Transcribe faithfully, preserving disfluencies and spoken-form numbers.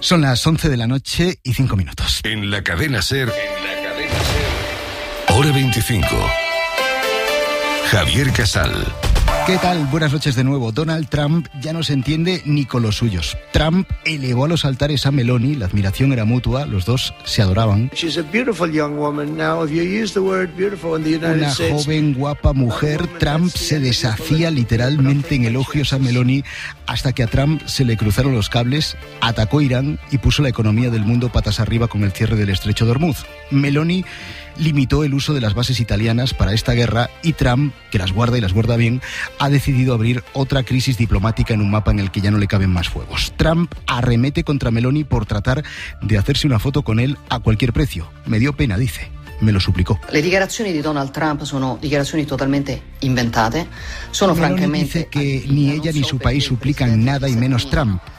Son las once de la noche y cinco minutos. En la cadena SER, en la cadena SER, hora veinticinco. Javier Casal. ¿Qué tal? Buenas noches de nuevo. Donald Trump ya no se entiende ni con los suyos. Trump elevó a los altares a Meloni, la admiración era mutua, los dos se adoraban. Una joven, guapa mujer. Trump se deshacía literalmente en elogios a Meloni hasta que a Trump se le cruzaron los cables, atacó Irán y puso la economía del mundo patas arriba con el cierre del estrecho de Hormuz. Meloni limitó el uso de las bases italianas para esta guerra y Trump, que las guarda y las guarda bien, ha decidido abrir otra crisis diplomática en un mapa en el que ya no le caben más fuegos. Trump arremete contra Meloni por tratar de hacerse una foto con él a cualquier precio. Me dio pena, dice. Me lo suplicó. Le dichiarazioni di Donald Trump sono dichiarazioni totalmente inventate. Sono Meloni francamente dice que ni ella ni su país suplican nada y menos Trump.